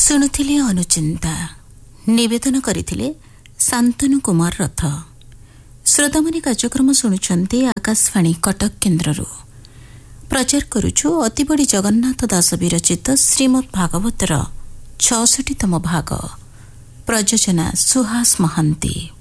ଶୁଣୁଥିଲେ ଅନୁଚିନ୍ତା, ନିବେଦନ କରିଥିଲେ ଶାନ୍ତନୁ କୁମାର ରଥ। ଶ୍ରୋତାମାନେ କାର୍ଯ୍ୟକ୍ରମ ଶୁଣୁଛନ୍ତି ଆକାଶବାଣୀ କଟକ କେନ୍ଦ୍ରରୁ। ପ୍ରଚାର କରୁଛୁ ଅତିବଡ଼ି ଜଗନ୍ନାଥ ଦାସ ବିରଚିତ ଶ୍ରୀମଦ୍ ଭାଗବତର 66ତମ ଭାଗ। ପ୍ରଯୋଜନା ସୁହାସ ମହାନ୍ତି।